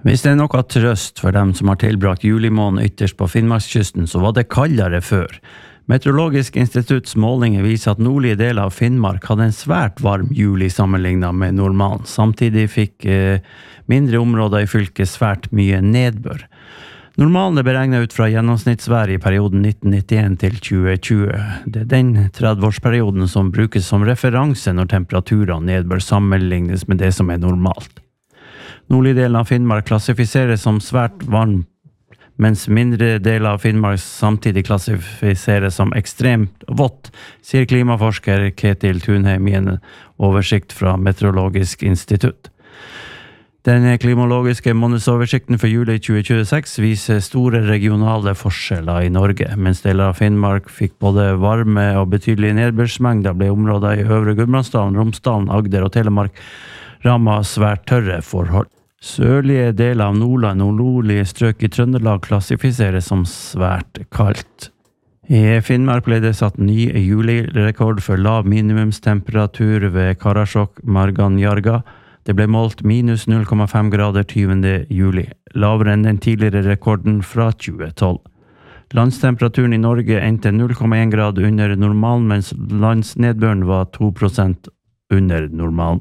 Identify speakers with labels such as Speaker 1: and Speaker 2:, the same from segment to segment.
Speaker 1: Hvis det noe trøst for dem som har tilbrakt julimåneden ytterst på Finnmarkskysten, så var det kaldere før. Meteorologisk institutts målinger viser at nordlige deler av Finnmark hadde en svært varm juli sammenlignet med normalen. Samtidig fikk mindre områder i fylket svært mye nedbør. Normalen er beregnet ut fra gjennomsnittsvær i perioden 1991 til 2020. Det er den 30-årsperioden som brukes som referanse når temperaturer og nedbør sammenlignes med det som er normalt. Nordlige delen av Finnmark klassifiseres som svært varm, mens mindre deler av Finnmark samtidig klassifiseres som ekstremt vått, sier klimaforsker Ketil Tunheim i en oversikt fra Meteorologisk institutt. Den klimologiske månedsoversikten for juli 2026 viser store regionale forskjeller i Norge. Mens deler av Finnmark fikk både varme og betydelige nedbørsmengder, ble områder i Øvre Gudbrandsdalen, Romsdalen, Agder og Telemark rammet svært tørre forhold. Sørlige deler av Nordland og nordlige strøk i Trøndelag klassifiseres som svært kaldt. I Finnmark ble det satt ny julirekord for lav minimumstemperatur ved Karasjok Marganjarga. Det ble målt minus 0,5 grader 20. juli, lavere enn den tidligere rekorden fra 2012. Landstemperaturen i Norge endte 0,1 grad under normalen, mens landsnedbøren var 2% under normalen.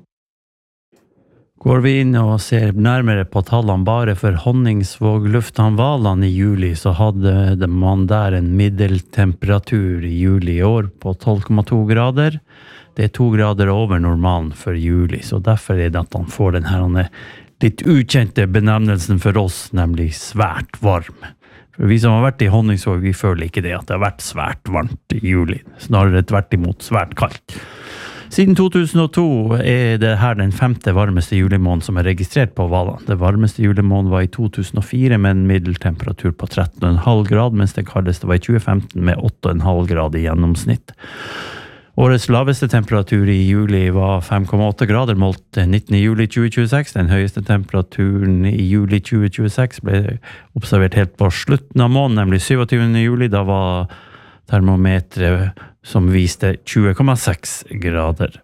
Speaker 1: Går vi inn og ser nærmere på tallene bare for Honningsvåg lufthavn Valand i juli, så hadde man der en middeltemperatur i juli i år på 12,2 grader. Det er 2 grader over normalen for juli, så derfor er det at han får denne litt ukjente benevnelsen for oss, nemlig svært varm. For vi som har vært i Honningsvåg, vi føler ikke det at det har vært svært varmt i juli, snarere tvert imot svært kaldt. Siden 2002 er det her den 5. varmeste julimåneden som er registrert på Valand. Det varmeste julimåneden var i 2004 med en middeltemperatur på 13,5 grad, mens det kaldeste var i 2015 med 8,5 grad i gjennomsnitt. Årets laveste temperatur i juli var 5,8 grader, målt 19. juli 2026. Den høyeste temperaturen i juli 2026 ble observert helt på slutten av måneden, nemlig 27. juli. Da var termometret som viste 20,6 grader.